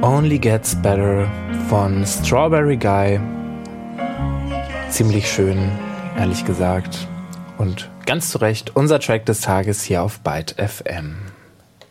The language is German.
Only Gets Better von Strawberry Guy. Ziemlich schön, ehrlich gesagt. Und ganz zu Recht unser Track des Tages hier auf Byte FM.